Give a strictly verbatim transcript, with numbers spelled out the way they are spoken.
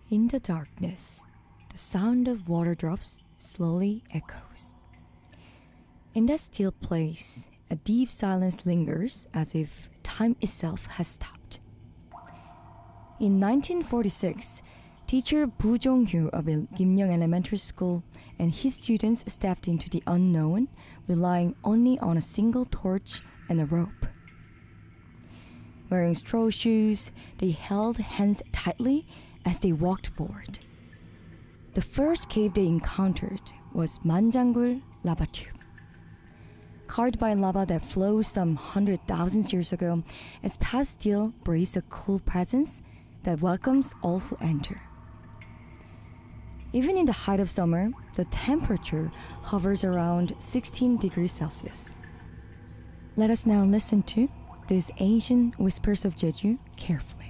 In the darkness, the sound of water drops slowly echoes. In that still place, a deep silence lingers as if time itself has stopped. In nineteen forty-six, teacher Bu Jong-hyu of Gimyeong Elementary School and his students stepped into the unknown, relying only on a single torch and a rope. Wearing straw shoes, they held hands tightly as they walked forward. The first cave they encountered was Manjanggul lava tube. Carved by lava that flows some hundred thousand years ago, its path still breathes a cool presence that welcomes all who enter. Even in the height of summer, the temperature hovers around sixteen degrees Celsius. Let us now listen to these ancient whispers of Jeju carefully.